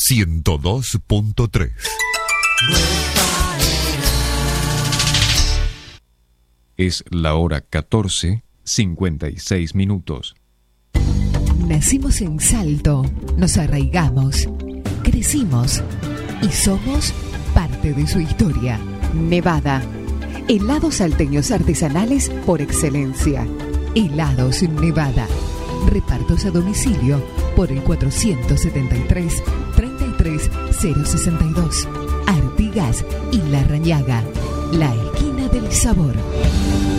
102.3. Es la hora 14:56. Nacimos en Salto, nos arraigamos, crecimos y somos parte de su historia. Nevada, helados salteños artesanales por excelencia. Helados Nevada. Repartos a domicilio por el 473-33062. Artigas y La Rañaga, la esquina del sabor.